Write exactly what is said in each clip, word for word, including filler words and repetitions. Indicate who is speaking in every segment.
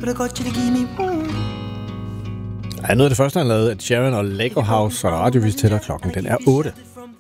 Speaker 1: Ja, noget af det første, han lavede, at Sharon og Lego House og radiovis tæller klokken. Den er otte.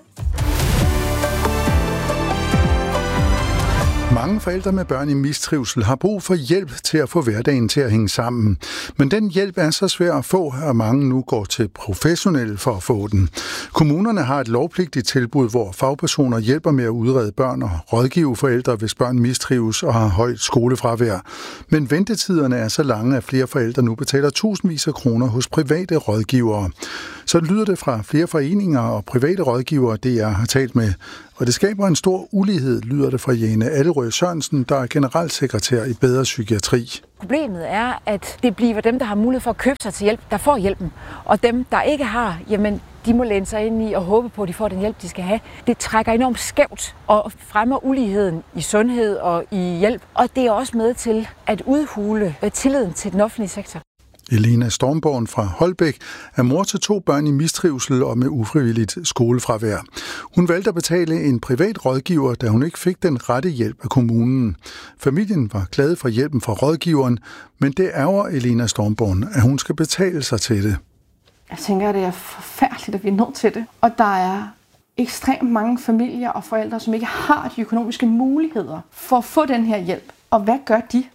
Speaker 2: Mange forældre med børn i mistrivsel har brug for hjælp til at få hverdagen til at hænge sammen. Men den hjælp er så svær at få, at mange nu går til professionelle for at få den. Kommunerne har et lovpligtigt tilbud, hvor fagpersoner hjælper med at udrede børn og rådgive forældre, hvis børn mistrives og har højt skolefravær. Men ventetiderne er så lange, at flere forældre nu betaler tusindvis af kroner hos private rådgivere. Så lyder det fra flere foreninger og private rådgivere, det jeg har talt med. Og det skaber en stor ulighed, lyder det fra Jane Allerød Sørensen, der er generalsekretær i Bedre Psykiatri.
Speaker 3: Problemet er, at det bliver dem, der har mulighed for at købe sig til hjælp, der får hjælpen. Og dem, der ikke har, jamen, de må læne sig ind i og håbe på, at de får den hjælp, de skal have. Det trækker enormt skævt og fremmer uligheden i sundhed og i hjælp. Og det er også med til at udhule tilliden til den offentlige sektor.
Speaker 2: Elena Stormborn fra Holbæk er mor til to børn i mistrivsel og med ufrivilligt skolefravær. Hun valgte at betale en privat rådgiver, da hun ikke fik den rette hjælp af kommunen. Familien var glad for hjælpen fra rådgiveren, men det ærger Elena Stormborn, at hun skal betale sig til det.
Speaker 4: Jeg tænker, at det er forfærdeligt, at vi er nødt til det. Og der er ekstremt mange familier og forældre, som ikke har de økonomiske muligheder for at få den her hjælp. Og hvad gør de?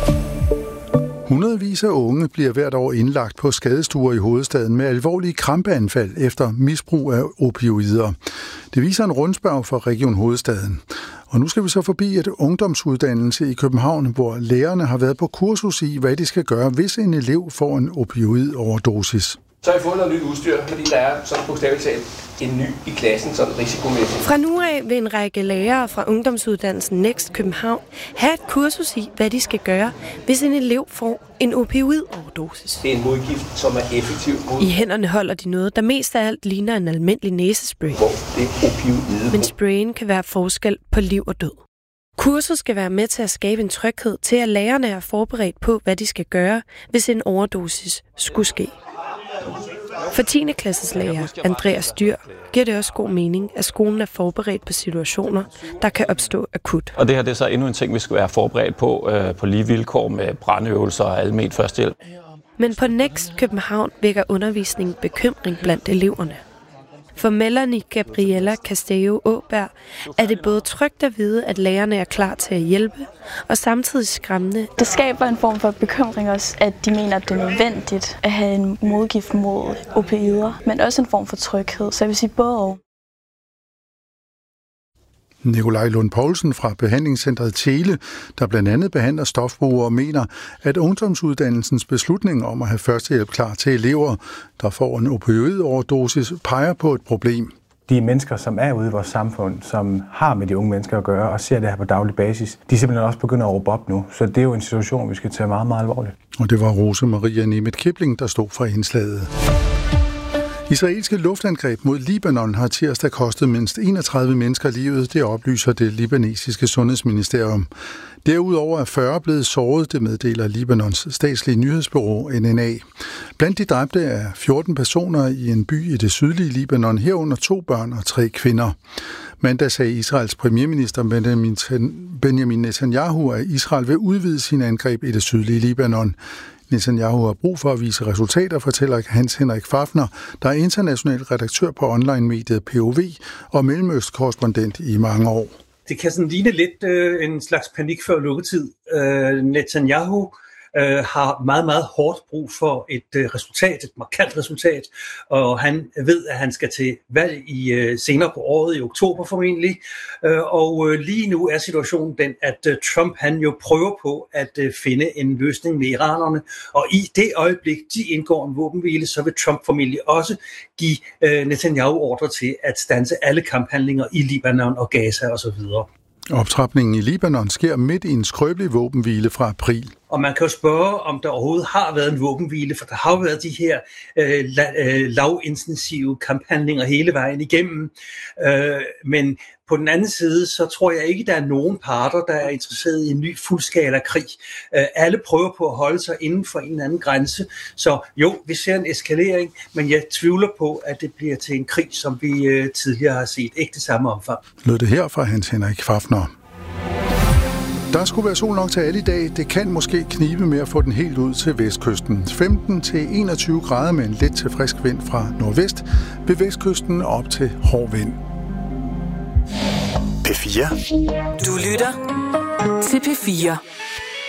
Speaker 2: Hundredvis af unge bliver hvert år indlagt på skadestuer i hovedstaden med alvorlige krampeanfald efter misbrug af opioider. Det viser en rundspørg fra Region Hovedstaden. Og nu skal vi så forbi et ungdomsuddannelse i København, hvor lærerne har været på kursus i, hvad de skal gøre, hvis en elev får en opioidoverdosis.
Speaker 5: Så har I fået noget nyt udstyr, fordi der er sådan bogstaveligt talt en ny i klassen, sådan risikomæssigt.
Speaker 6: Fra nu af vil en række lærere fra ungdomsuddannelsen Next København have et kursus i, hvad de skal gøre, hvis en elev får en opioidoverdosis.
Speaker 5: Det er en modgift, som er effektiv mod...
Speaker 6: I hænderne holder de noget, der mest af alt ligner en almindelig næsespray.
Speaker 5: Hvor det er opioide.
Speaker 6: Men sprayen kan være forskel på liv og død. Kurset skal være med til at skabe en tryghed til, at lærerne er forberedt på, hvad de skal gøre, hvis en overdosis skulle ske. For tiende klasses lærer Andreas Dyr giver det også god mening, at skolen er forberedt på situationer, der kan opstå akut.
Speaker 7: Og det her det er så endnu en ting, vi skal være forberedt på, øh, på lige vilkår med brandøvelser og almen førstehjælp.
Speaker 6: Men på Next København vækker undervisningen bekymring blandt eleverne. For Melanie Gabriella Castello Åberg er det både trygt at vide, at lærerne er klar til at hjælpe, og samtidig skræmmende.
Speaker 8: Det skaber en form for bekymring også, at de mener, at det er nødvendigt at have en modgift mod opioider, men også en form for tryghed, så jeg vil sige både og.
Speaker 2: Nikolaj Lund Poulsen fra behandlingscentret Tele, der blandt andet behandler stofbrugere, mener, at ungdomsuddannelsens beslutning om at have førstehjælp klar til elever, der får en opioidoverdosis, peger på et problem.
Speaker 9: De mennesker, som er ude i vores samfund, som har med de unge mennesker at gøre og ser det her på daglig basis, de simpelthen også begynder at råbe op nu. Så det er jo en situation, vi skal tage meget, meget alvorligt. Og det var Rose Maria Nemeth Kipling, der stod for indslaget. Israelske luftangreb mod Libanon har tirsdag kostet mindst enogtredive mennesker livet, det oplyser det libanesiske sundhedsministerium. Derudover er fyrre blevet såret, det meddeler Libanons statslige nyhedsbureau N N A. Blandt de dræbte er fjorten personer i en by i det sydlige Libanon, herunder to børn og tre kvinder. Mandag sagde Israels premierminister Benjamin Netanyahu, at Israel vil udvide sine angreb i det sydlige Libanon. Netanyahu har brug for at vise resultater, fortæller Hans Henrik Fafner, der er international redaktør på online-mediet P O V og mellemøstkorrespondent i mange år.
Speaker 10: Det kan sådan ligne lidt øh, en slags panik før lukketid. Øh, Netanyahu øh, har meget, meget hårdt brug for et øh, resultat, et markant resultat, og han ved, at han skal til valg i øh, senere på året, i oktober formentlig, øh, og øh, lige nu er situationen den, at øh, Trump han jo prøver på at øh, finde en løsning med iranerne, og i det øjeblik, de indgår en våbenhvile, så vil Trump formentlig også give øh, Netanyahu ordre til at standse alle kamphandlinger i Libanon og Gaza osv.
Speaker 2: Optrapningen i Libanon sker midt i en skrøbelig våbenhvile fra april.
Speaker 10: Og man kan jo spørge, om der overhovedet har været en våbenhvile, for der har jo været de her øh, la- øh, lavintensive kamphandlinger hele vejen igennem. Øh, men på den anden side, så tror jeg ikke, der er nogen parter, der er interesseret i en ny fuldskala krig. Øh, alle prøver på at holde sig inden for en eller anden grænse. Så jo, vi ser en eskalering, men jeg tvivler på, at det bliver til en krig, som vi øh, tidligere har set. Ikke det samme omfang.
Speaker 2: Lød det her fra Hans Henrik Fafner. Der skulle være sol nok til alle i dag. Det kan måske knibe med at få den helt ud til vestkysten. femten til enogtyve grader med en let til frisk vind fra nordvest. Ved vestkysten op til hård vind.
Speaker 11: P fire. Du lytter til P fire.